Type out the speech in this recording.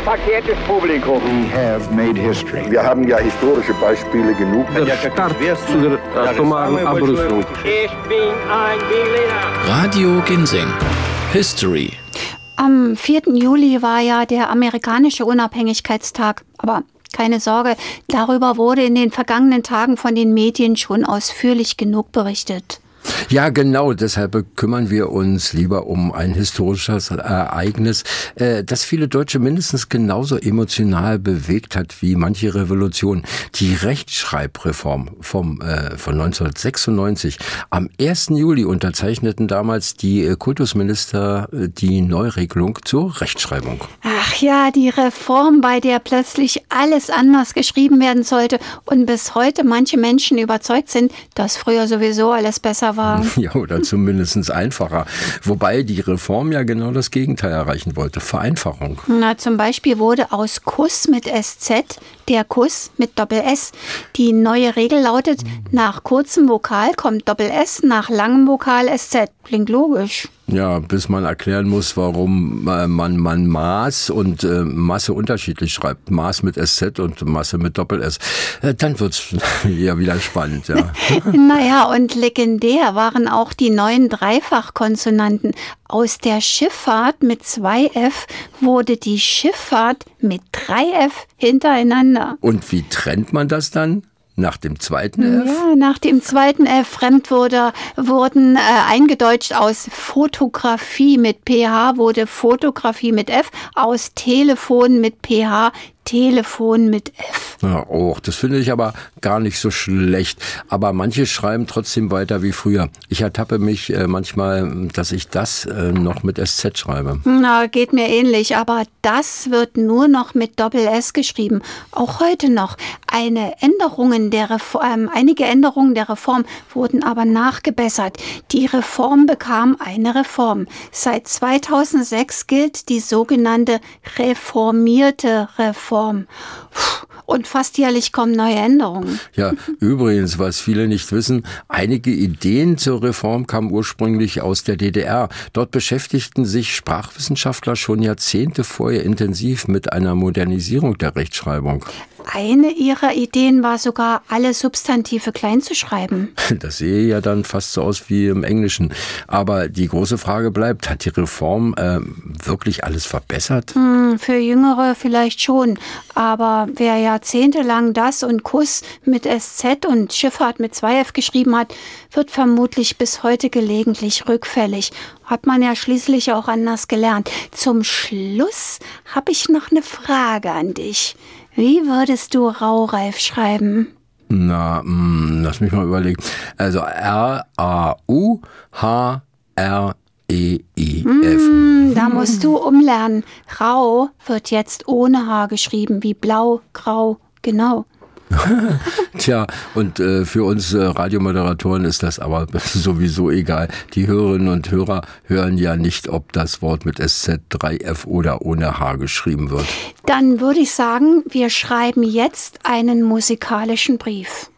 verehrtes Publikum. We have made history. Wir haben ja historische Beispiele genug. Der Start zu der atomaren Abrüstung. Ich bin ein Berliner. Radio Ginseng. History. Am 4. Juli war ja der amerikanische Unabhängigkeitstag. Aber keine Sorge, darüber wurde in den vergangenen Tagen von den Medien schon ausführlich genug berichtet. Ja, genau. Deshalb kümmern wir uns lieber um ein historisches Ereignis, das viele Deutsche mindestens genauso emotional bewegt hat wie manche Revolution. Die Rechtschreibreform von 1996. Am 1. Juli unterzeichneten damals die Kultusminister die Neuregelung zur Rechtschreibung. Ach ja, die Reform, bei der plötzlich alles anders geschrieben werden sollte und bis heute manche Menschen überzeugt sind, dass früher sowieso alles besser war. Ja, oder zumindest einfacher. Wobei die Reform ja genau das Gegenteil erreichen wollte. Vereinfachung. Na, zum Beispiel wurde aus Kuss mit SZ der Kuss mit Doppel-S. Die neue Regel lautet, nach kurzem Vokal kommt Doppel-S, nach langem Vokal SZ. Klingt logisch. Ja, bis man erklären muss, warum man Maß und Masse unterschiedlich schreibt. Maß mit SZ und Masse mit Doppel-S. Dann wird's ja wieder spannend, ja. Naja, und legendär waren auch die neuen Dreifachkonsonanten. Aus der Schifffahrt mit 2F wurde die Schifffahrt mit 3F hintereinander. Und wie trennt man das dann? Nach dem zweiten F? Ja, nach dem zweiten F. Fremdwörter wurden eingedeutscht. Aus Fotografie mit PH wurde Fotografie mit F. Aus Telefon mit PH Telefon mit F. Ja, das finde ich aber gar nicht so schlecht. Aber manche schreiben trotzdem weiter wie früher. Ich ertappe mich manchmal, dass ich das noch mit SZ schreibe. Na, geht mir ähnlich. Aber das wird nur noch mit Doppel-S geschrieben. Auch heute noch. Einige Änderungen der Reform wurden aber nachgebessert. Die Reform bekam eine Reform. Seit 2006 gilt die sogenannte reformierte Reform. Und fast jährlich kommen neue Änderungen. Ja, übrigens, was viele nicht wissen, einige Ideen zur Reform kamen ursprünglich aus der DDR. Dort beschäftigten sich Sprachwissenschaftler schon Jahrzehnte vorher intensiv mit einer Modernisierung der Rechtschreibung. Eine ihrer Ideen war sogar, alle Substantive klein zu schreiben. Das sehe ja dann fast so aus wie im Englischen. Aber die große Frage bleibt, hat die Reform wirklich alles verbessert? Für Jüngere vielleicht schon. Aber wer jahrzehntelang das und Kuss mit SZ und Schifffahrt mit 2F geschrieben hat, wird vermutlich bis heute gelegentlich rückfällig. Hat man ja schließlich auch anders gelernt. Zum Schluss habe ich noch eine Frage an dich. Wie würdest du Raureif schreiben? Na, lass mich mal überlegen. Also R-A-U-H-R-E-I-F. Da musst du umlernen. Rau wird jetzt ohne H geschrieben, wie blau, grau, genau. Tja, und für uns Radiomoderatoren ist das aber sowieso egal. Die Hörerinnen und Hörer hören ja nicht, ob das Wort mit SZ, 3F oder ohne H geschrieben wird. Dann würde ich sagen, wir schreiben jetzt einen musikalischen Brief.